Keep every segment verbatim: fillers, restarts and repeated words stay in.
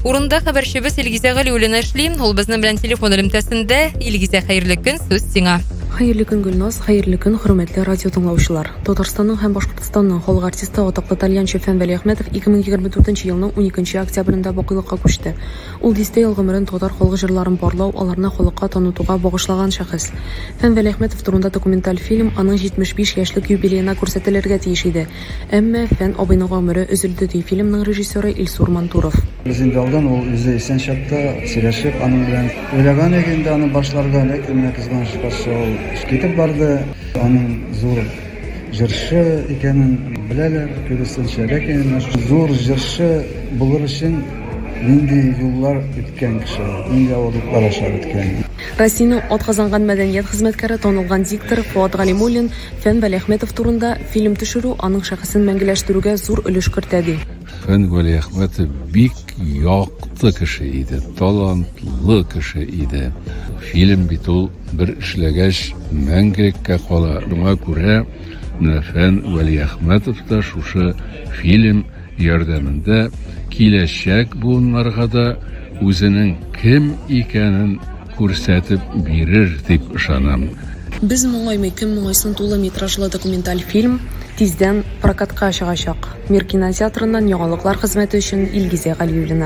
Урында хәбәрчебез Илгизә Галиуллина эшли. Ул безнең белән телефон элемтәсендә. Илгизә, хәерле көн, сүз сиңа. Хәерле көн, Гөлназ, хәерле көн, хөрмәтле радио тыңлаучылар. Татарстанның һәм Башкортстанның халык артисты атаклы тальянчы Фән Вәлиәхмәтов ике мең егерме дүртенче елның уникенче октябрендә бакыйлыкка күчте. Ул дистә ел гомерен татар халык җырларын барлау, аларны халыкка танытуга багышлаган шәхес. Фән Вәлиәхмәтов турында документаль фильм аның җитмеш биш яшьлек юбилеена күрсәтелергә тиеш иде. Әмма Фән абыйның гомере өзелде, ди фильмның режиссеры Илсур Мантуров. Bizim daldan ol üze isen şapta sileşip anın bilen uylagan egende anı başlarga lekimine kızganışık karşı ol ketip bardı. Anın zor jırşı ikenin bileler körüsünçe lekin zor jırşı bulur için nindi yollar ütken kişi, nindi avuduklar aşağı ütken. Россияның атказанган мәдәният хезмәткәре танылган диктор Фуат Галимуллин Фән Вәлиәхмәтов турында фильм төшерү аның шәхесен мәңгеләштерүгә зур өлеш кертә. Фән Вәлиәхмәтов бик якты кеше иде, талантлы кеше иде. Фильм бит ул бер эшләгәч мәңгелеккә кала. Шуңа күрә Фән Вәлиәхмәтов та шушы фильм ярдәмендә киләчәк буыннарга да үзенең кем икәнен күрсәтеп бирер дип ышанам. Без моңаймый кем моңайсын тулы метражлы документаль фильм тиздән прокатка чыгачак. Мир кинотеатрыннан яңалыклар хезмәте өчен Илгизә Галиуллина.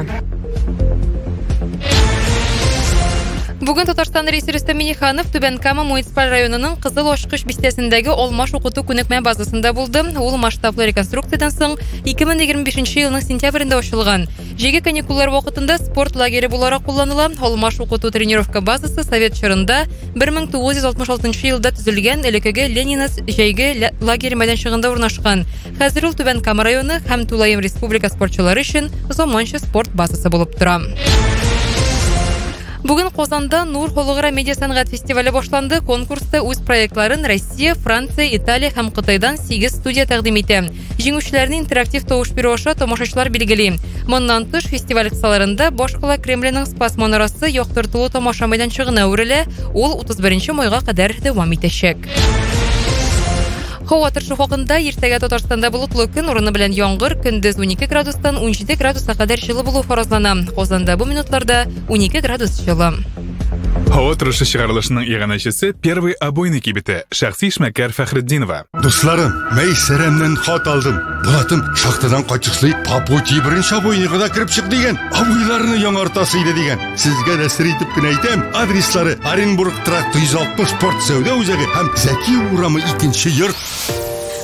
Бүген Татарстан рәисе Рөстәм Миңнеханов Түбән Кама муниципаль районының Кызыл Ачкыч бистәсендәге Алмаш укыту күнекмә базасында булды. Ул масштаблы реконструкциядан соң ике мең егерме бишенче елның сентябрендә ачылган. Җәйге каникуллар вакытында спорт лагере буларак кулланыла. Алмаш укыту тренировка базасы Совет чорында бер мең тугыз йөз алтмыш алтынчы елда төзелгән элекеге Ленинас җәйге лагере мәйданчыгында урнашкан. Хәзер ул Түбән Кама районы һәм Тулаем республика спортчылары өчен заманча спорт базасы булып тора. Бүген Казанда Нур халыкара медиа сәнгать фестивале башланды. Конкурста үз проектларын Россия, Франция, Италия һәм Кытайдан сигез студия тәкъдим итә. Җиңүчеләрне интерактив тавыш бирү аша тамашачылар билгели. Моннан тыш фестиваль кысаларында Башкала Кремленың Спас манарасы яктыртылу тамаша мәйданчыгына үрелә. Ул утыз беренче майга кадәр дәвам итәчәк. Һава торышы хакында иртәгә Татарстанда болытлы көн, урыны белән яңгыр, көндез унике градустан унҗиде градуска кадәр җылы булу фаразлана. Казанда бу минутларда унике градус җылы. Һава торышы чыгарылышының иганәчесе первый обойный кибете шәхси эшмәкәр Фәхретдинова. Дусларым, Мәйсәрәмнән хат алдым. Булатым шахтадан кайтышлый Папути беренче обойныйга да кирип чык дигән. Обойларны яңартасы иде дигән. Сезгә дә сер итеп кенә әйтәм. Адреслары Оренбург тракт йөз алтмыш спорт сәүдә үзәге һәм Зәки урамы икенче йорт.